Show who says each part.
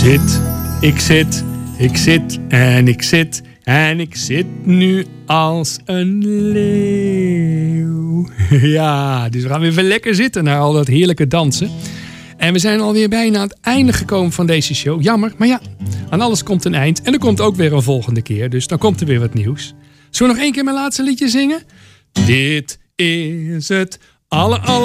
Speaker 1: Ik zit en ik zit nu als een leeuw. Ja, dus we gaan weer even lekker zitten naar al dat heerlijke dansen. En we zijn alweer bijna aan het einde gekomen van deze show. Jammer, maar ja, aan alles komt een eind. En er komt ook weer een volgende keer, dus dan komt er weer wat nieuws. Zullen we nog één keer mijn laatste liedje zingen? Dit is het